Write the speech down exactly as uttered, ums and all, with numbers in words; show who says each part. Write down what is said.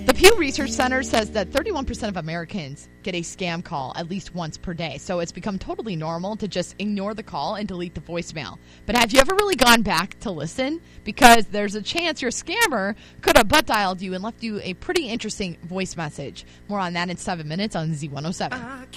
Speaker 1: The Pew Research Center says that thirty-one percent of Americans get a scam call at least once per day. So it's become totally normal to just ignore the call and delete the voicemail. But have you ever really gone back to listen? Because there's a chance your scammer could have butt dialed you and left you a pretty interesting voice message. More on that in seven minutes on Z one oh seven.